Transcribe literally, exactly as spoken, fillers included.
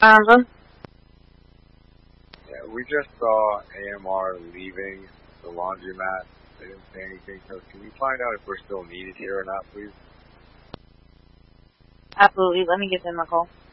Uh-huh. Yeah, we just saw A M R leaving the laundromat. They didn't say anything, so can you find out if we're still needed here or not, please? Absolutely. Let me give them a call.